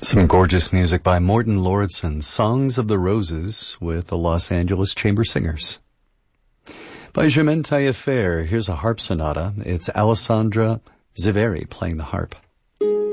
Some gorgeous music by Morten Lauridsen, Songs of the Roses with the Los Angeles Chamber Singers. By Germaine Taillefer, here's a harp sonata. It's Alessandra Ziveri playing the harp.